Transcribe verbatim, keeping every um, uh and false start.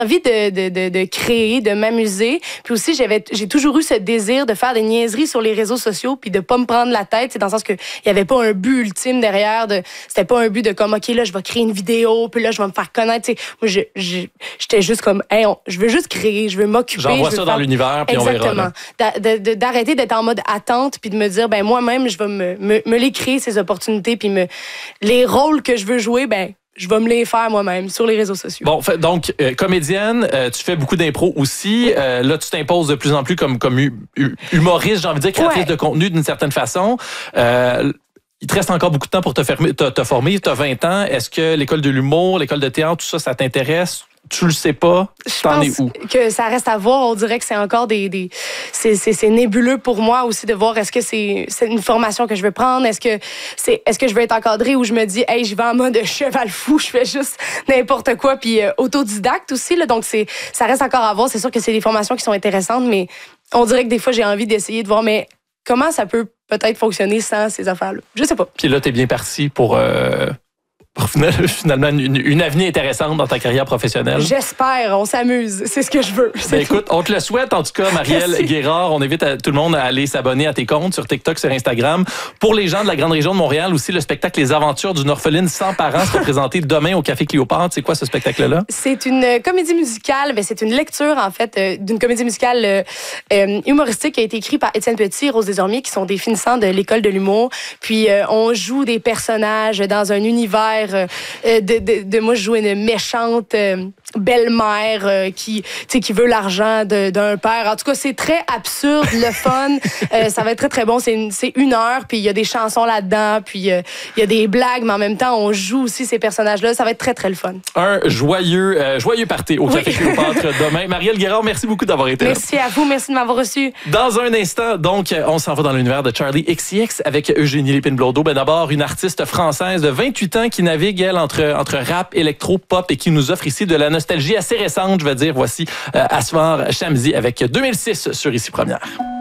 envie de, de, de, de créer, de m'amuser. Puis aussi, j'avais, j'ai toujours eu ce désir de faire des niaiseries sur les réseaux sociaux puis de pas me prendre la tête. C'est dans le sens que il y avait pas un but ultime derrière. De, c'était pas un but de comme, OK, là, je vais créer une vidéo puis là, je vais me faire connaître. T'sais, moi, je, je, j'étais juste comme, hey, on, je veux juste créer, je veux m'occuper. J'envoie je veux ça faire... dans l'univers puis on verra. Exactement. D'a, de, de, d'arrêter d'être en mode attente puis de me dire, ben moi-même, je vais me, me, me les créer, ces opportunités puis me, les rôles que je veux jouer, ben je vais me les faire moi-même sur les réseaux sociaux. Bon, fait, donc, euh, comédienne, euh, tu fais beaucoup d'impro aussi. Euh, là, tu t'imposes de plus en plus comme, comme hu- hu- humoriste, j'ai envie de dire, créatrice ouais. de contenu d'une certaine façon. Euh, il te reste encore beaucoup de temps pour te, fermer, te, te former. Tu as vingt ans. Est-ce que l'école de l'humour, l'école de théâtre, tout ça, ça t'intéresse? Tu le sais pas? Je T'en pense es où? Que ça reste à voir. On dirait que c'est encore des... des c'est, c'est, c'est nébuleux pour moi aussi de voir est-ce que c'est, c'est une formation que je veux prendre? Est-ce que, c'est, est-ce que je veux être encadrée ou je me dis, hey, je vais en mode cheval fou, je fais juste n'importe quoi, puis euh, autodidacte aussi. Là, donc, c'est, ça reste encore à voir. C'est sûr que c'est des formations qui sont intéressantes, mais on dirait que des fois, j'ai envie d'essayer de voir, mais comment ça peut peut-être fonctionner sans ces affaires-là? Je sais pas. Puis là, t'es bien parti pour... Euh... pour finalement une, une avenir intéressante dans ta carrière professionnelle. J'espère, on s'amuse, c'est ce que je veux. Ben écoute, on te le souhaite en tout cas, Marielle Merci. Guérard. On invite à, tout le monde à aller s'abonner à tes comptes sur TikTok, sur Instagram. Pour les gens de la grande région de Montréal aussi, le spectacle Les Aventures d'une orpheline sans parents sera présenté demain au Café Cléopâtre. C'est quoi ce spectacle-là? C'est une comédie musicale, ben c'est une lecture en fait euh, d'une comédie musicale euh, euh, humoristique qui a été écrite par Étienne Petit et Rose Desormiers, qui sont des finissants de l'école de l'humour. Puis euh, on joue des personnages dans un univers euh, de, de, de moi je joue une méchante euh, belle-mère euh, qui tu sais qui veut l'argent de, d'un père. En tout cas, c'est très absurde, le fun. euh, ça va être très très bon. C'est une, c'est une heure, puis il y a des chansons là-dedans, puis euh, il y a des blagues, mais en même temps on joue aussi ces personnages-là. Ça va être très très le fun. Un joyeux euh, joyeux party au Café oui. Cléopâtre demain. Marielle Guérard, merci beaucoup d'avoir été là. Merci à vous, merci de m'avoir reçu. Dans un instant, donc, on s'en va dans l'univers de Charli X C X avec Eugénie Lépine-Blondeau. Ben d'abord, une artiste française de vingt-huit ans qui navigue, elle, entre, entre rap, électro, pop et qui nous offre ici de la nostalgie assez récente, je veux dire. Voici euh, Asfar Shamsi avec deux mille six sur Ici Première.